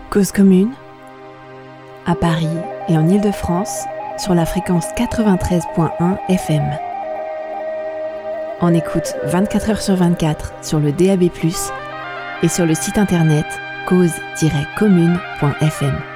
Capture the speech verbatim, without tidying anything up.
Cause commune, à Paris et en Île-de-France, sur la fréquence quatre-vingt-treize virgule un F M. En écoute vingt-quatre heures sur vingt-quatre sur le D A B plus, et sur le site internet cause tiret commune point f m.